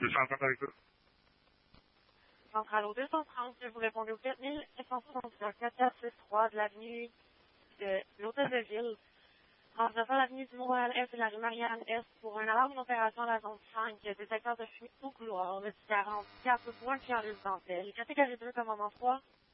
Je suis en train avec ça. Centrale au 230, vous répondez au 4169 4463 de l'avenue de l'Hôtel de Ville. En faisant l'avenue du Mont-Royal-Est et la rue Marianne-Est pour un alarme d'opération à la zone 5, détecteur de fuite au couloir, le 44 pour un client résidentiel. Catégorie 2, commandement 3.